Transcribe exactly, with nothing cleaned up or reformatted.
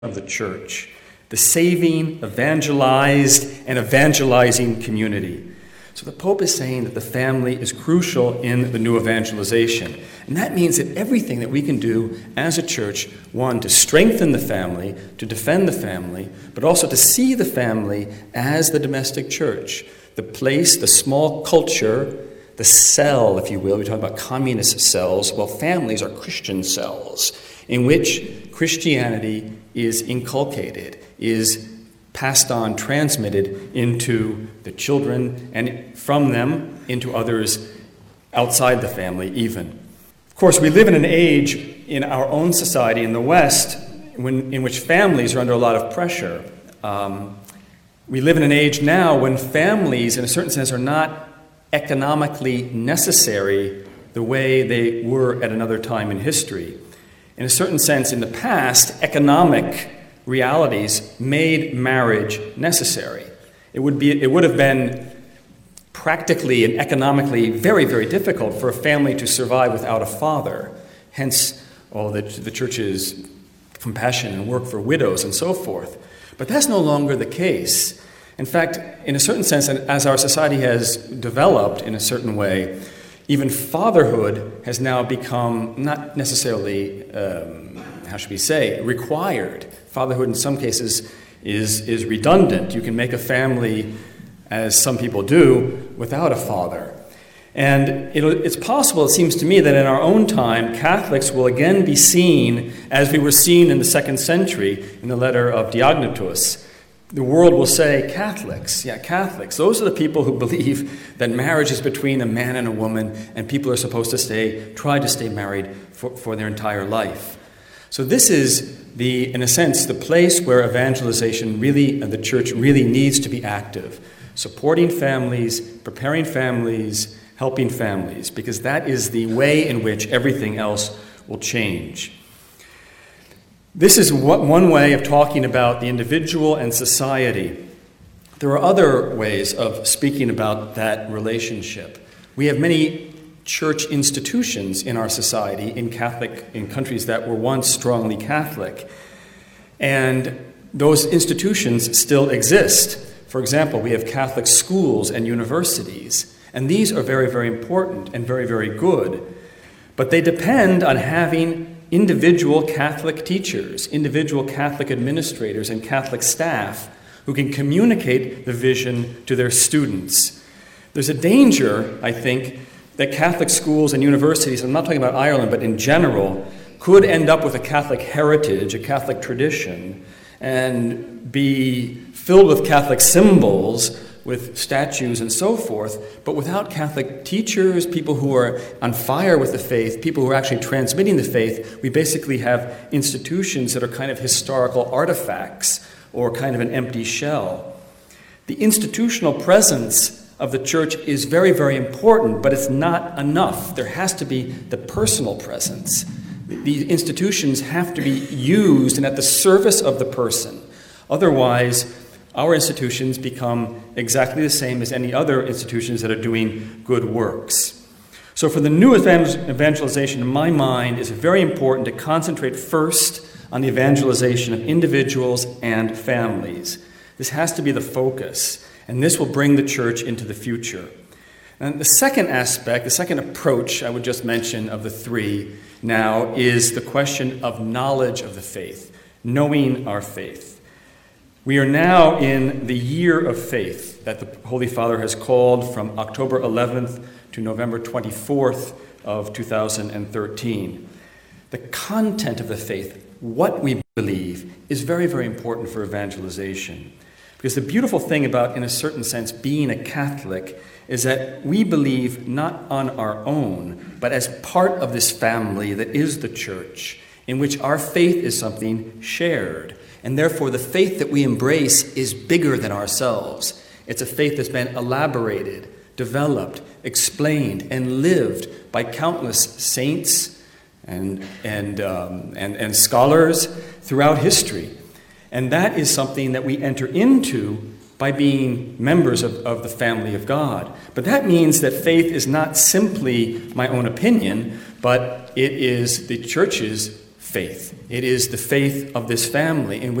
of the church, the saving, evangelized, and evangelizing community. So the Pope is saying that the family is crucial in the new evangelization. And that means that everything that we can do as a church, one, to strengthen the family, to defend the family, but also to see the family as the domestic church, the place, the small culture, the cell, if you will. We talk about communist cells. Well, families are Christian cells in which Christianity is inculcated, is passed on, transmitted into the children, and from them into others outside the family even. Of course, we live in an age in our own society in the West when, in which families are under a lot of pressure. Um, we live in an age now when families, in a certain sense, are not economically necessary the way they were at another time in history. In a certain sense, in the past, economic realities made marriage necessary. It would be, it would have been practically and economically very, very difficult for a family to survive without a father. Hence, all the, the church's compassion and work for widows and so forth. But that's no longer the case. In fact, in a certain sense, as our society has developed in a certain way, even fatherhood has now become not necessarily, um, how should we say, required. Fatherhood in some cases is, is redundant. You can make a family, as some people do, without a father. And it'll, it's possible, it seems to me, that in our own time, Catholics will again be seen as we were seen in the second century in the letter of Diognetus. The world will say, Catholics, yeah, Catholics, those are the people who believe that marriage is between a man and a woman, and people are supposed to stay, try to stay married for, for their entire life. So this is, the, in a sense, the place where evangelization really, the church really needs to be active, supporting families, preparing families, helping families, because that is the way in which everything else will change. This is one way of talking about the individual and society. There are other ways of speaking about that relationship. We have many church institutions in our society, in Catholic, in countries that were once strongly Catholic. And those institutions still exist. For example, we have Catholic schools and universities. And these are very, very important and very, very good. But they depend on having individual Catholic teachers, individual Catholic administrators, and Catholic staff who can communicate the vision to their students. There's a danger, I think, that Catholic schools and universities, I'm not talking about Ireland, but in general, could end up with a Catholic heritage, a Catholic tradition, and be filled with Catholic symbols, with statues and so forth, but without Catholic teachers, people who are on fire with the faith, people who are actually transmitting the faith, we basically have institutions that are kind of historical artifacts or kind of an empty shell. The institutional presence of the church is very, very important, but it's not enough. There has to be the personal presence. The institutions have to be used and at the service of the person. Otherwise, our institutions become exactly the same as any other institutions that are doing good works. So for the new evangelization, in my mind, it's very important to concentrate first on the evangelization of individuals and families. This has to be the focus, and this will bring the church into the future. And the second aspect, the second approach I would just mention of the three now is the question of knowledge of the faith, knowing our faith. We are now in the year of faith that the Holy Father has called from October eleventh to November twenty-fourth of two thousand thirteen. The content of the faith, what we believe, is very, very important for evangelization. Because the beautiful thing about, in a certain sense, being a Catholic is that we believe not on our own, but as part of this family that is the church, in which our faith is something shared. And therefore, the faith that we embrace is bigger than ourselves. It's a faith that's been elaborated, developed, explained, and lived by countless saints and, and, um, and, and scholars throughout history. And that is something that we enter into by being members of, of the family of God. But that means that faith is not simply my own opinion, but it is the church's faith. It is the faith of this family in